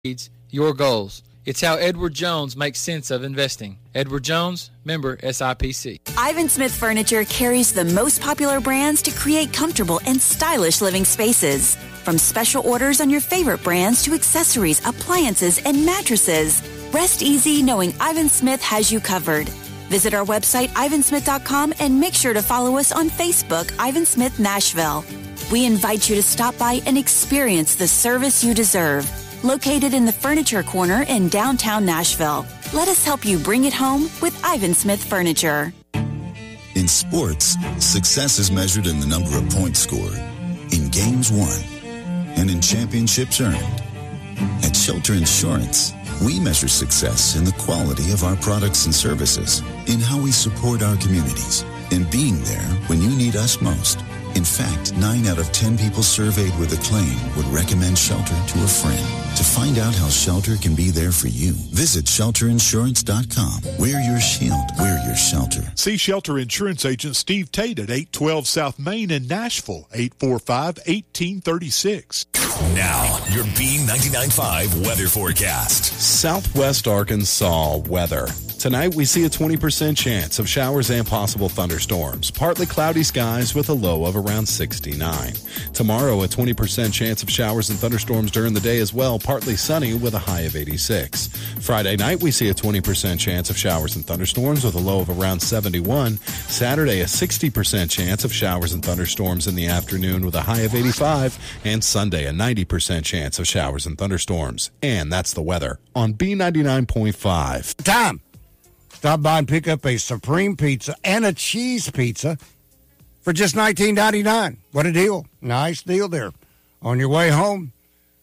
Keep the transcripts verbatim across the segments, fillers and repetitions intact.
needs, your goals. It's how Edward Jones makes sense of investing. Edward Jones, member S I P C. Ivan Smith Furniture carries the most popular brands to create comfortable and stylish living spaces. From special orders on your favorite brands to accessories, appliances, and mattresses. Rest easy knowing Ivan Smith has you covered. Visit our website, ivan smith dot com, and make sure to follow us on Facebook, Ivan Smith Nashville. We invite you to stop by and experience the service you deserve. Located in the Furniture Corner in downtown Nashville. Let us help you bring it home with Ivan Smith Furniture. In sports, success is measured in the number of points scored, in games won, and in championships earned. At Shelter Insurance, we measure success in the quality of our products and services, in how we support our communities, in being there when you need us most. In fact, nine out of ten people surveyed with a claim would recommend Shelter to a friend. To find out how Shelter can be there for you, visit shelter insurance dot com. We're your shield. We're your shelter. See Shelter Insurance Agent Steve Tate at eight twelve South Main in Nashville, eight four five, one eight three six. Now, your B ninety-nine point five weather forecast. Southwest Arkansas weather. Tonight, we see a twenty percent chance of showers and possible thunderstorms. Partly cloudy skies with a low of around sixty-nine. Tomorrow, a twenty percent chance of showers and thunderstorms during the day as well. Partly sunny with a high of eighty-six. Friday night, we see a twenty percent chance of showers and thunderstorms with a low of around seventy-one. Saturday, a sixty percent chance of showers and thunderstorms in the afternoon with a high of eighty-five. And Sunday, a ninety percent chance of showers and thunderstorms. And that's the weather on B ninety-nine point five. Time. Stop by and pick up a Supreme Pizza and a cheese pizza for just nineteen ninety-nine. What a deal. Nice deal there. On your way home,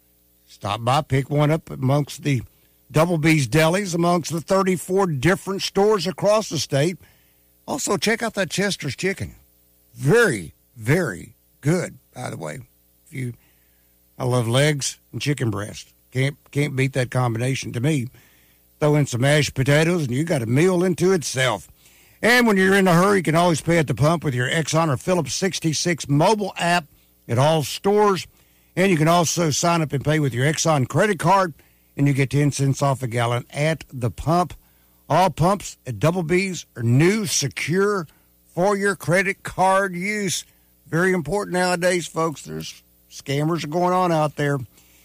stop by, pick one up amongst the Double B's Delis, amongst the thirty-four different stores across the state. Also, check out that Chester's Chicken. Very, very good, by the way. If you, I love legs and chicken breast. Can't, can't beat that combination to me. Throw in some mashed potatoes, and you got a meal into itself. And when you're in a hurry, you can always pay at the pump with your Exxon or Phillips sixty-six mobile app at all stores. And you can also sign up and pay with your Exxon credit card, and you get ten cents off a gallon at the pump. All pumps at Double B's are new, secure for your credit card use. Very important nowadays, folks. There's scammers going on out there.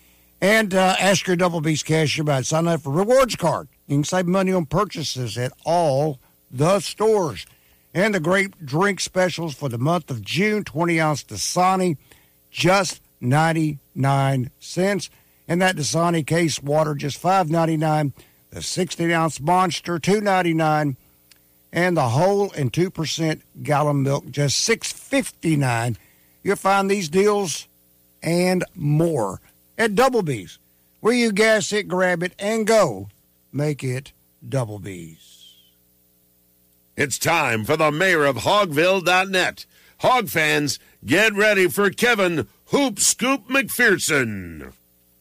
And uh, ask your Double B's cashier about it. Sign up for rewards card. You can save money on purchases at all the stores. And the great drink specials for the month of June, twenty-ounce Dasani, just ninety-nine cents. And that Dasani case water, just five ninety-nine. The sixteen-ounce Monster, two ninety-nine. And the whole and two percent gallon milk, just six fifty-nine. You'll find these deals and more at Double B's, where you gas it, grab it, and go. Make it Double B's. It's time for the mayor of Hogville dot net. Hog fans, get ready for Kevin Hoop Scoop McPherson.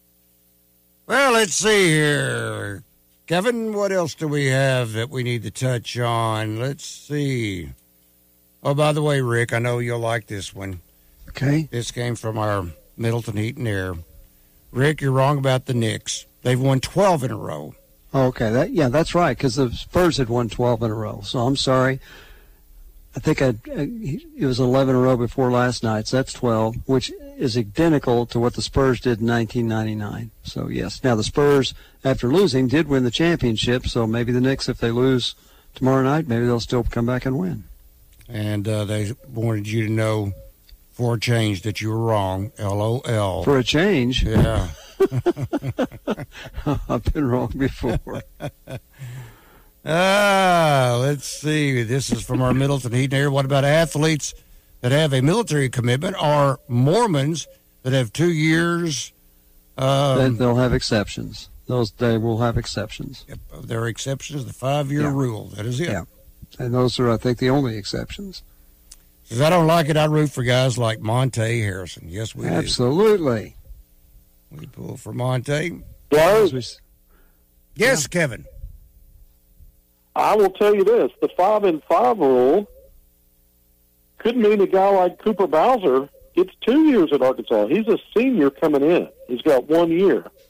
Well, let's see here. Kevin, what else do we have that we need to touch on? Let's see. Oh, by the way, Rick, I know you'll like this one. Okay. This came from our Middleton Heat and Air. Rick, you're wrong about the Knicks. They've won twelve in a row. Okay, that yeah, that's right, because the Spurs had won twelve in a row. So I'm sorry. I think I, it was eleven in a row before last night, so that's twelve, which is identical to what the Spurs did in nineteen ninety-nine. So, yes. Now, the Spurs, after losing, did win the championship, so maybe the Knicks, if they lose tomorrow night, maybe they'll still come back and win. And uh, they wanted you to know, for a change, that you were wrong. L O L. For a change? Yeah. I've been wrong before. Ah, let's see. This is from our Middleton Heat and Air. What about athletes that have a military commitment or Mormons that have two years? Um, They'll have exceptions. Those they will have exceptions. Yep, there are exceptions. The five-year yeah. rule. That is it. Yeah, and those are, I think, the only exceptions. Says I don't like it. I root for guys like Monte Harrison. Yes, we Absolutely. do. We pull for Monte. Hello? Yes, yeah. Kevin. I will tell you this: the five and five rule could mean a guy like Cooper Bowser gets two years at Arkansas. He's a senior coming in. He's got one year.